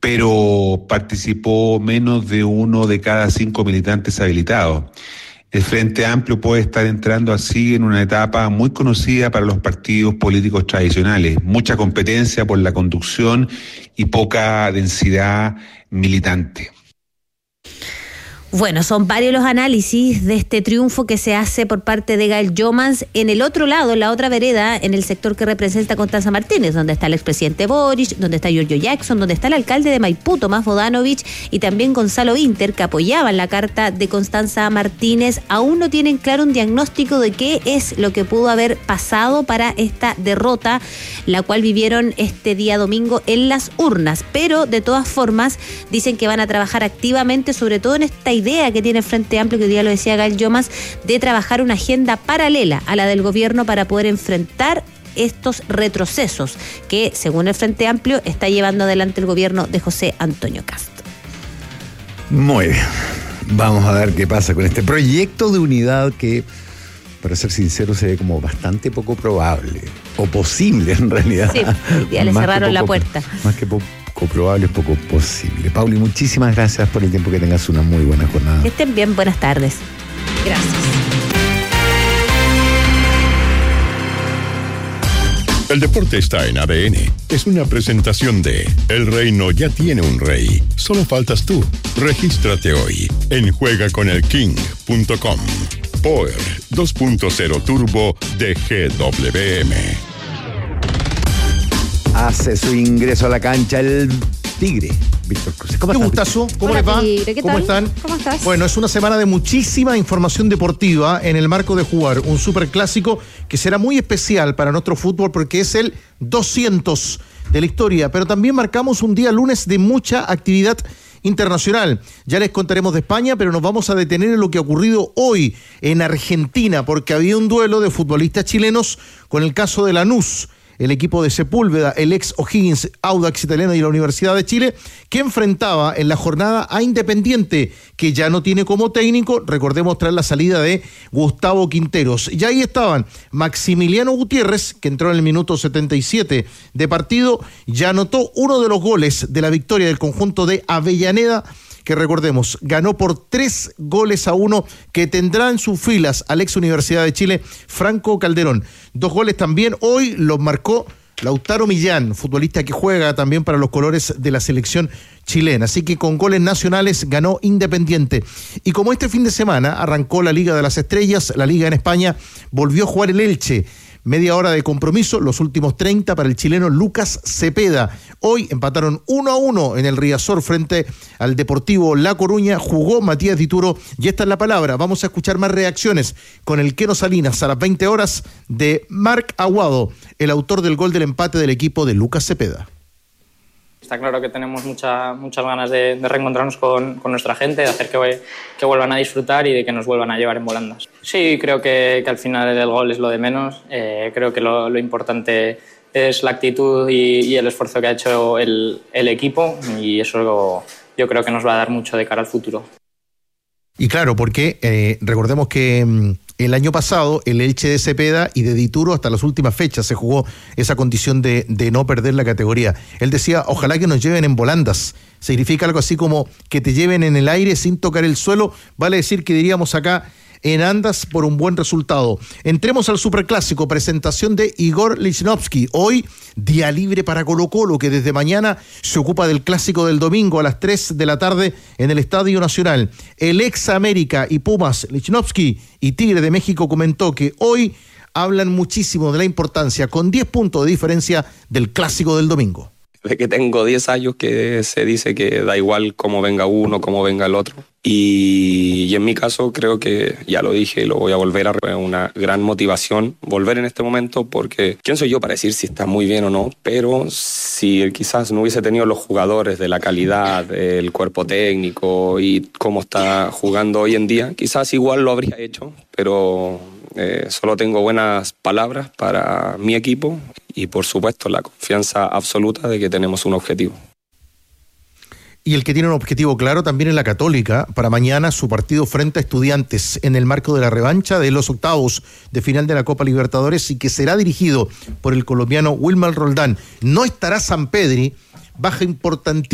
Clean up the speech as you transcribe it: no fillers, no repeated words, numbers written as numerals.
pero participó menos de 1 de cada 5 militantes habilitados. El Frente Amplio puede estar entrando así en una etapa muy conocida para los partidos políticos tradicionales, mucha competencia por la conducción y poca densidad militante. Bueno, son varios los análisis de este triunfo que se hace por parte de Gael Jomans. En el otro lado, en la otra vereda, en el sector que representa a Constanza Martínez, donde está el expresidente Boric, donde está Giorgio Jackson, donde está el alcalde de Maipú, Tomás Bodanovich, y también Gonzalo Inter, que apoyaban la carta de Constanza Martínez, aún no tienen claro un diagnóstico de qué es lo que pudo haber pasado para esta derrota, la cual vivieron este día domingo en las urnas. Pero, de todas formas, dicen que van a trabajar activamente, sobre todo en esta idea que tiene el Frente Amplio, que hoy día lo decía Gael Jomans, de trabajar una agenda paralela a la del gobierno para poder enfrentar estos retrocesos que, según el Frente Amplio, está llevando adelante el gobierno de José Antonio Kast. Muy bien. Vamos a ver qué pasa con este proyecto de unidad que, para ser sincero, se ve como bastante poco probable, o posible en realidad. Sí, hoy día le cerraron la puerta. Más que poco probable, es poco posible. Pauli, muchísimas gracias por el tiempo, que tengas una muy buena jornada. Que estén bien, buenas tardes. Gracias. El deporte está en ADN. Es una presentación de El Reino ya tiene un rey. Solo faltas tú. Regístrate hoy en juegaconelking.com. Power 2.0 Turbo de GWM. Hace su ingreso a la cancha el Tigre, Víctor Cruz. ¿Cómo estás? Qué gustazo. ¿Cómo les va? Tigre, ¿qué ¿Cómo tal? están? ¿Cómo estás? Bueno, es una semana de muchísima información deportiva en el marco de jugar un superclásico que será muy especial para nuestro fútbol porque es el 200 de la historia, pero también marcamos un día lunes de mucha actividad internacional. Ya les contaremos de España, pero nos vamos a detener en lo que ha ocurrido hoy en Argentina, porque había un duelo de futbolistas chilenos con el caso de Lanús, el equipo de Sepúlveda, el ex O'Higgins, Audax Italiano y la Universidad de Chile, que enfrentaba en la jornada a Independiente, que ya no tiene como técnico, recordemos, tras la salida de Gustavo Quinteros. Y ahí estaban Maximiliano Gutiérrez, que entró en el minuto 77 de partido, ya anotó uno de los goles de la victoria del conjunto de Avellaneda, que recordemos, ganó por 3-1, que tendrá en sus filas al ex Universidad de Chile, Franco Calderón. 2 goles también hoy los marcó Lautaro Millán, futbolista que juega también para los colores de la selección chilena. Así que con goles nacionales ganó Independiente. Y como este fin de semana arrancó la Liga de las Estrellas, la Liga en España, volvió a jugar el Elche. Media hora de compromiso, los últimos 30 para el chileno Lucas Cepeda. Hoy empataron 1-1 en el Riazor frente al Deportivo La Coruña. Jugó Matías Dituro y esta es la palabra. Vamos a escuchar más reacciones con el Queno Salinas a las 20 horas de Marc Aguado, el autor del gol del empate del equipo de Lucas Cepeda. Está claro que tenemos muchas ganas de reencontrarnos con nuestra gente, de hacer que vuelvan a disfrutar y de que nos vuelvan a llevar en volandas. Sí, creo que al final el gol es lo de menos. Creo que lo importante es la actitud y el esfuerzo que ha hecho el equipo, y eso yo creo que nos va a dar mucho de cara al futuro. Y claro, porque recordemos que el año pasado el Elche de Cepeda y de Dituro hasta las últimas fechas se jugó esa condición de no perder la categoría. Él decía, ojalá que nos lleven en volandas. Significa algo así como que te lleven en el aire sin tocar el suelo. Vale decir que diríamos acá en andas por un buen resultado. Entremos al superclásico, presentación de Igor Lichnowsky. Hoy, día libre para Colo-Colo, que desde mañana se ocupa del clásico del domingo a las 3 de la tarde en el Estadio Nacional. El ex América y Pumas, Lichnowsky, y Tigre de México comentó que hoy hablan muchísimo de la importancia, con 10 puntos de diferencia, del clásico del domingo. Desde que tengo 10 años que se dice que da igual cómo venga uno, cómo venga el otro. Y en mi caso creo que, ya lo dije y lo voy a volver a repetir, una gran motivación volver en este momento, porque ¿quién soy yo para decir si está muy bien o no? Pero si quizás no hubiese tenido los jugadores de la calidad, el cuerpo técnico y cómo está jugando hoy en día, quizás igual lo habría hecho, pero solo tengo buenas palabras para mi equipo y por supuesto la confianza absoluta de que tenemos un objetivo. Y el que tiene un objetivo claro también es la Católica, para mañana su partido frente a Estudiantes en el marco de la revancha de los octavos de final de la Copa Libertadores, y que será dirigido por el colombiano Wilmar Roldán. No estará Sampedri, baja importantísima